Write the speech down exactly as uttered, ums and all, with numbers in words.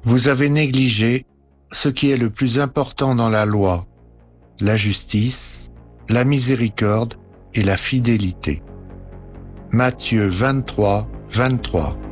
Vous avez négligé ce qui est le plus important dans la loi, la justice, la miséricorde et la fidélité. Matthieu vingt-trois, vingt-trois.